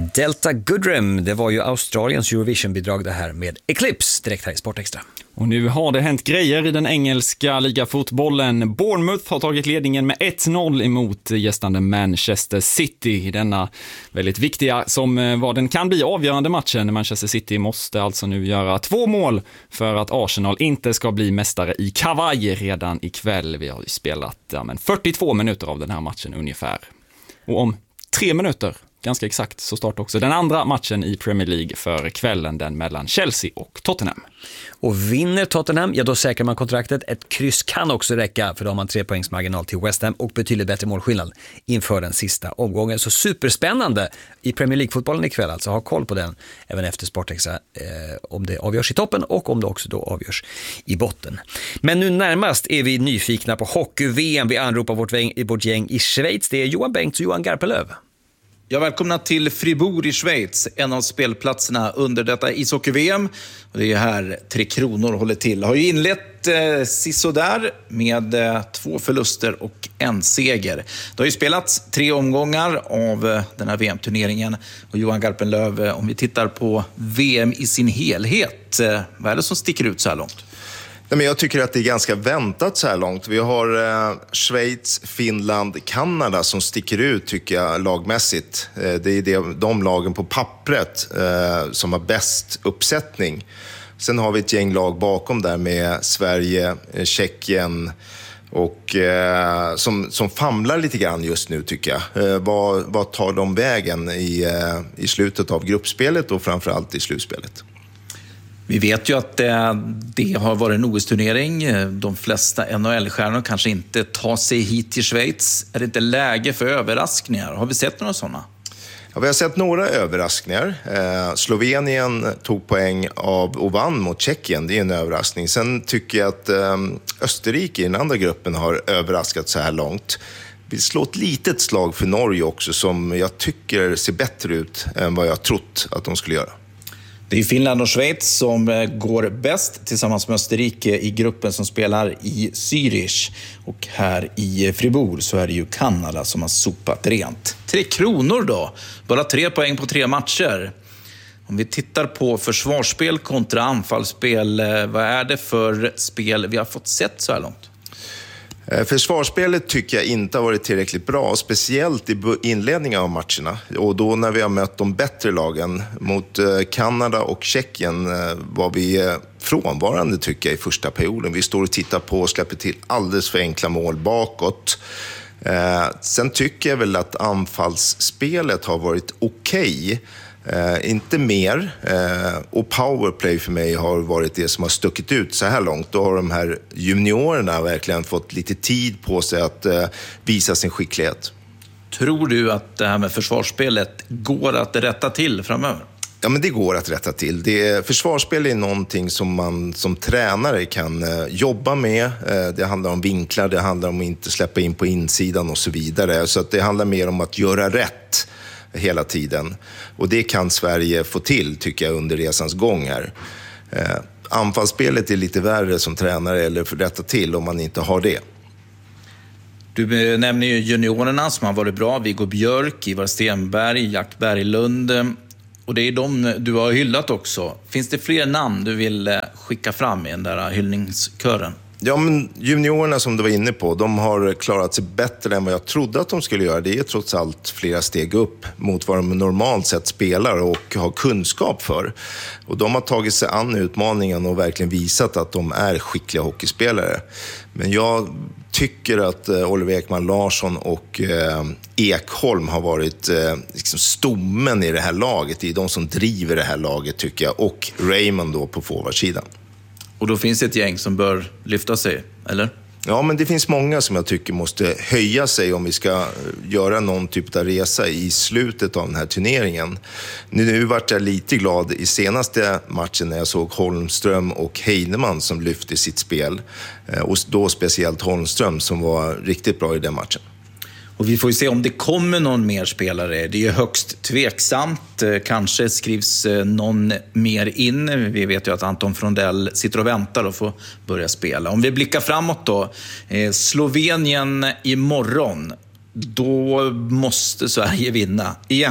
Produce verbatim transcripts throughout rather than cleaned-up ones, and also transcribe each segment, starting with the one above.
Delta Goodrem, det var ju Australiens Eurovision-bidrag det här med Eclipse, direkt här i Sportextra. Och nu har det hänt grejer i den engelska ligafotbollen. Bournemouth har tagit ledningen med ett noll emot gästande Manchester City i denna väldigt viktiga, som vad den kan bli avgörande matchen. Manchester City måste alltså nu göra två mål för att Arsenal inte ska bli mästare i kavaj redan ikväll. Vi har ju spelat ja, men fyrtiotvå minuter av den här matchen ungefär. Och om tre minuter, ganska exakt, så startar också den andra matchen i Premier League för kvällen, den mellan Chelsea och Tottenham. Och vinner Tottenham, ja då säkrar man kontraktet. Ett kryss kan också räcka, för då har man tre poängs marginal till West Ham och betydligt bättre målskillnad inför den sista omgången. Så superspännande i Premier League-fotbollen ikväll, alltså ha koll på den även efter Sportextra, eh, om det avgörs i toppen och om det också då avgörs i botten. Men nu närmast är vi nyfikna på hockey-V M. Vi anropar vårt, vårt gäng i Schweiz. Det är Johan Bengts och Johan Garpenlöv. Jag välkomnar till Fribourg i Schweiz, en av spelplatserna under detta ishockey-V M. Och det är här Tre Kronor håller till. Har ju inlett eh, sisådär med eh, två förluster och en seger. Det har ju spelats tre omgångar av eh, den här V M-turneringen. Och Johan Garpenlöv, eh, om vi tittar på V M i sin helhet, eh, vad är det som sticker ut så här långt? Nej, men jag tycker att det är ganska väntat så här långt. Vi har eh, Schweiz, Finland, Kanada som sticker ut tycker jag lagmässigt. Eh, det är det, de lagen på pappret eh, som har bäst uppsättning. Sen har vi ett gäng lag bakom där med Sverige, eh, Tjeckien och eh, som, som famlar lite grann just nu tycker jag. Eh, vad, vad tar de vägen i, eh, i slutet av gruppspelet och framförallt i slutspelet? Vi vet ju att det, det har varit en O S-turnering. De flesta N H L-stjärnor kanske inte tar sig hit till Schweiz. Är det inte läge för överraskningar? Har vi sett några sådana? Ja, vi har sett några överraskningar. Eh, Slovenien tog poäng av och vann mot Tjeckien. Det är en överraskning. Sen tycker jag att eh, Österrike i den andra gruppen har överraskat så här långt. Vi slår ett litet slag för Norge också som jag tycker ser bättre ut än vad jag trott att de skulle göra. Det är Finland och Schweiz som går bäst tillsammans med Österrike i gruppen som spelar i Zürich. Och här i Fribourg så är det ju Kanada som har sopat rent. Tre Kronor då, bara tre poäng på tre matcher. Om vi tittar på försvarsspel kontra anfallsspel, vad är det för spel vi har fått sett så här långt? Försvarsspelet tycker jag inte har varit tillräckligt bra, speciellt i inledningen av matcherna. Och då när vi har mött de bättre lagen mot Kanada och Tjeckien var vi frånvarande tycker jag i första perioden. Vi står och tittar på och släpper till alldeles för enkla mål bakåt. Sen tycker jag väl att anfallsspelet har varit okej. Eh, inte mer eh, och powerplay för mig har varit det som har stuckit ut så här långt. Då har de här juniorerna verkligen fått lite tid på sig att eh, visa sin skicklighet. Tror du att det här med försvarsspelet går att rätta till framöver? Ja, men det går att rätta till. Det, försvarsspel är någonting som man som tränare kan eh, jobba med. Eh, det handlar om vinklar, det handlar om att inte släppa in på insidan och så vidare. Så att det handlar mer om att göra rätt hela tiden. Och det kan Sverige få till tycker jag under resans gång här. Eh, anfallsspelet är lite värre som tränare eller för rätta till om man inte har det. Du nämner ju juniorerna som har varit bra. Viggo Björk, Ivar Stenberg, Jack Berglund. Och det är de du har hyllat också. Finns det fler namn du vill skicka fram i den där hyllningskören? Ja, men juniorerna som du var inne på, de har klarat sig bättre än vad jag trodde att de skulle göra. Det är trots allt flera steg upp mot vad de normalt sett spelar och har kunskap för. Och de har tagit sig an utmaningen och verkligen visat att de är skickliga hockeyspelare. Men jag tycker att eh, Oliver Ekman Larsson och eh, Ekholm har varit eh, liksom stommen i det här laget. Det är de som driver det här laget tycker jag. Och Raymond då på forwardsidan. Och då finns det ett gäng som bör lyfta sig, eller? Ja, men det finns många som jag tycker måste höja sig om vi ska göra någon typ av resa i slutet av den här turneringen. Nu vart jag lite glad i senaste matchen när jag såg Holmström och Heinemann som lyfte sitt spel. Och då speciellt Holmström som var riktigt bra i den matchen. Och vi får ju se om det kommer någon mer spelare. Det är ju högst tveksamt. Kanske skrivs någon mer in. Vi vet ju att Anton Frondell sitter och väntar och får börja spela. Om vi blickar framåt då. Slovenien imorgon. Då måste Sverige vinna igen.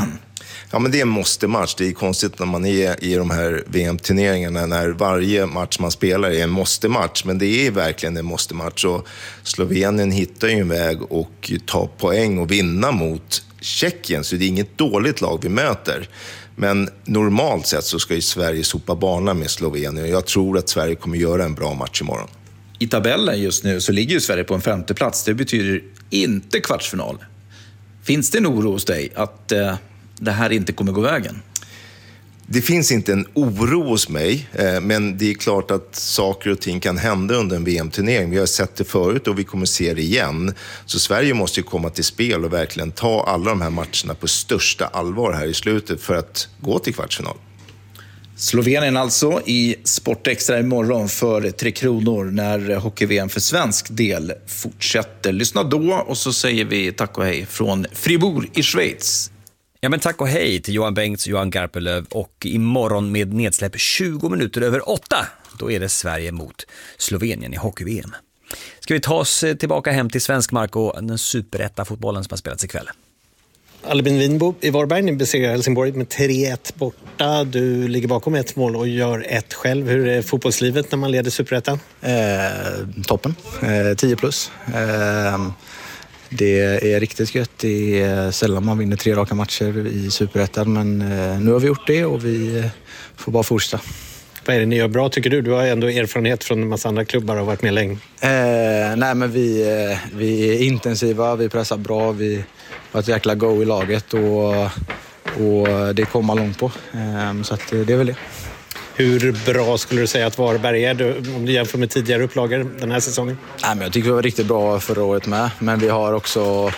Ja, men det är en måste-match. Det är konstigt när man är i de här V M-turneringarna när varje match man spelar är en måste-match. Men det är verkligen en måste-match. Och Slovenien hittar ju en väg och tar poäng och vinna mot Tjeckien. Så det är inget dåligt lag vi möter. Men normalt sett så ska ju Sverige sopa banan med Slovenien. Och jag tror att Sverige kommer göra en bra match imorgon. I tabellen just nu så ligger ju Sverige på en femte plats. Det betyder inte kvartsfinal. Finns det en oro hos dig att eh, det här inte kommer gå vägen? Det finns inte en oro hos mig, eh, men det är klart att saker och ting kan hända under en V M-turnering. Vi har sett det förut och vi kommer se det igen. Så Sverige måste ju komma till spel och verkligen ta alla de här matcherna på största allvar här i slutet för att gå till kvartsfinal. Slovenien alltså i Sportextra imorgon för Tre Kronor när hockey-V M för svensk del fortsätter. Lyssna då och så säger vi tack och hej från Fribourg i Schweiz. Ja, men tack och hej till Johan Bengts och Johan Garpelöv, och imorgon med nedsläpp tjugo minuter över åtta, då är det Sverige mot Slovenien i hockey-V M. Ska vi ta oss tillbaka hem till svensk mark och den superetta fotbollen som har spelats ikväll? Albin Winbo i Varberg, ni besegrar Helsingborg med tre ett borta. Du ligger bakom ett mål och gör ett själv. Hur är fotbollslivet när man leder superettan? Eh, toppen. Eh, tio plus. Eh, det är riktigt gött. Det är sällan man vinner tre raka matcher i superettan, men eh, nu har vi gjort det och vi eh, får bara fortsätta. Vad är det ni gör bra, tycker du? Du har ändå erfarenhet från en massa andra klubbar och varit med länge. Eh, nej, men vi, eh, vi är intensiva, vi pressar bra, vi har ett jäkla go i laget och, och det kommer man långt på. Eh, så att det, det är väl det. Hur bra skulle du säga att Varberg är du, om du jämför med tidigare upplagor den här säsongen? Nej, men jag tycker vi var riktigt bra förra året med, men vi har också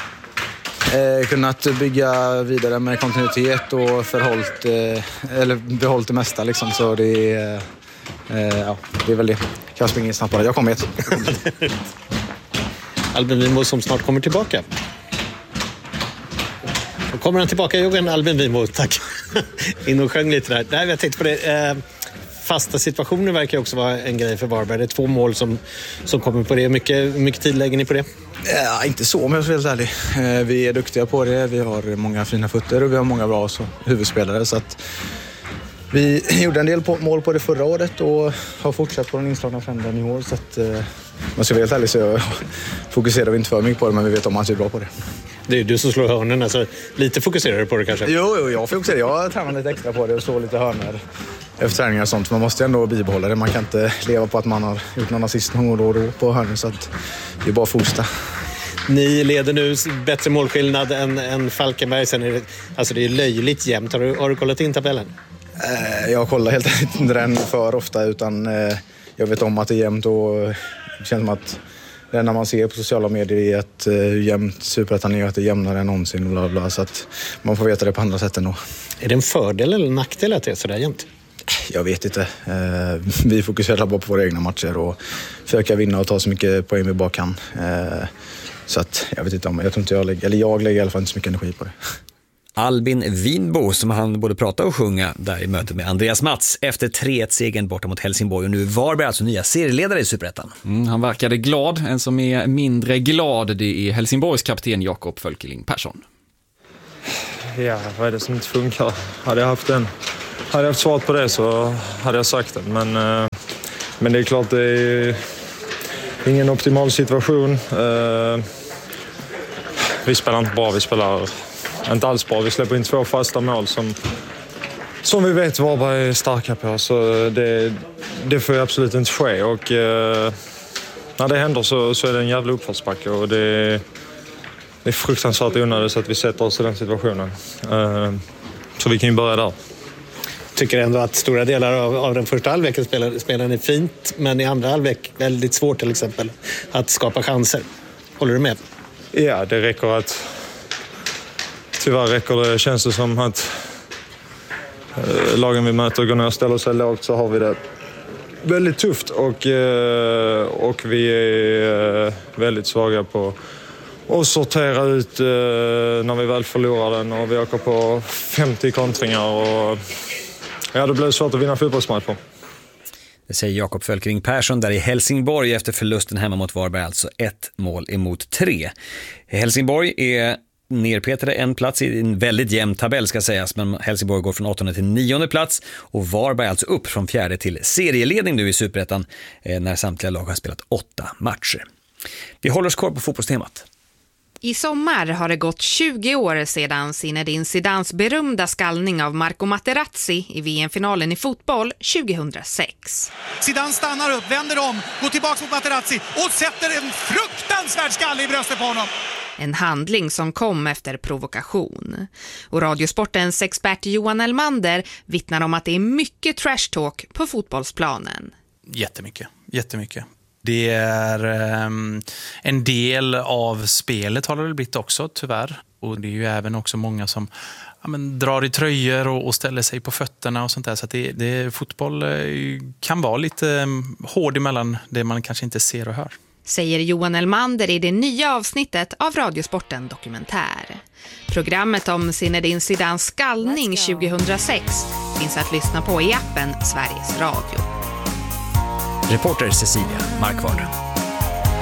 Eh, kunnat bygga vidare med kontinuitet och förhållt, eh, eller behållit det mesta liksom, så det är, eh, ja, det är väl det. Jag springer snabbt bara, jag kommer hit. Albin Winbo som snart kommer tillbaka. Då kommer han tillbaka, Joggen Albin Winbo, tack. In och sjöng lite där. Nej, jag tänkte på det. Eh, fasta situationer verkar också vara en grej för Varberg. Det är två mål som, som kommer på det. Mycket, mycket tid lägger ni på det? Ja, inte så, om jag ska vara helt ärlig. Vi är duktiga på det. Vi har många fina fötter och vi har många bra så, huvudspelare. Så att vi gjorde en del på, mål på det förra året och har fortsatt på den inslagna trenden i år. Så att, eh, man ska vara helt ärlig så fokuserar vi inte för mycket på det, men vi vet om att vi är bra på det. Det är du som slår hörnen, alltså lite fokuserar du på det kanske? Jo, jo jag fokuserar. Jag tränar lite extra på det och slår lite hörnor efter träningar och sånt. Man måste ändå bibehålla det. Man kan inte leva på att man har gjort någon assist någon år och då på hörnor, så att det är bara att fortsätta. Ni leder nu bättre målskillnad än, än Falkenberg. Sen är det, alltså det är löjligt jämnt. Har du, har du kollat in tabellen? Eh, jag kollar helt enkelt inte den för ofta, utan eh, jag vet om att det är jämnt och det känns som att det enda man ser på sociala medier är att eh, hur jämnt superettan är, att det är jämnare än någonsin och bla bla, så att man får veta det på andra sätt ändå. Är det en fördel eller nackdel att det är sådär jämnt? Jag vet inte. Eh, vi fokuserar bara på våra egna matcher och försöka vinna och ta så mycket poäng vi bara kan. Eh, så att jag vet inte om, jag tror inte jag lägger, eller jag lägger i alla fall inte så mycket energi på det. Albin Winbo, som han både prata och sjunga där i mötet med Andreas Mats efter tre ett-segern borta mot Helsingborg, och nu är Varberg alltså nya serieledare i Superettan. Mm, han verkade glad. En som är mindre glad, det är Helsingborgs kapten Jakob Fölkeling Persson. Ja, vad är det som inte funkar? Hade jag haft en, hade jag haft svar på det så hade jag sagt det, men, men det är klart det är ingen optimal situation. Vi spelar inte bra, vi spelar inte alls bra. Vi släpper in två fasta mål som, som vi vet Varberg är starka på. Så det, det får ju absolut inte ske. Och eh, när det händer så, så är det en jävla uppförsbacke. Och det, det är fruktansvärt onödigt så att vi sätter oss i den situationen. Eh, så vi kan ju börja där. Tycker ändå att stora delar av, av den första halvleken spelar, spelar ni fint. Men i andra halvlek väldigt svårt till exempel att skapa chanser. Håller du med? Ja, det räcker att... Tyvärr räcker det, känns det som att eh, lagen vi möter går ner och ställer sig lågt, så har vi det väldigt tufft och, eh, och vi är eh, väldigt svaga på att sortera ut eh, när vi väl förlorar den, och vi åker på femtio kontringar och ja, det blir svårt att vinna fotbollsmatcher. Det säger Jakob Fölkeling Persson där i Helsingborg efter förlusten hemma mot Varberg, alltså ett mål emot tre. Helsingborg är nerpetade en plats i en väldigt jämn tabell ska sägas, men Helsingborg går från åttonde till nionde plats och Varberg alltså upp från fjärde till serieledning nu i Superettan eh, när samtliga lag har spelat åtta matcher. Vi håller oss kvar på fotbollstemat. I sommar har det gått tjugo år sedan Zinedine Zidans berömda skallning av Marco Materazzi i V M-finalen i fotboll tjugohundrasex. Zidane stannar upp, vänder om, går tillbaka mot Materazzi och sätter en fruktansvärd skalle i bröstet på honom. En handling som kom efter provokation. Och Radiosportens expert Johan Elmander vittnar om att det är mycket trash talk på fotbollsplanen. Jättemycket, jättemycket. Det är um, en del av spelet har det väl blivit också, tyvärr. Och det är ju även också många som ja, men, drar i tröjor och, och ställer sig på fötterna och sånt där. Så att det, det, fotboll eh, kan vara lite um, hård emellan det man kanske inte ser och hör. Säger Johan Elmander i det nya avsnittet av Radiosporten Dokumentär. Programmet om Zinedine Zidans skallning tjugohundrasex finns att lyssna på i appen Sveriges Radio. Reporter Cecilia Markvard.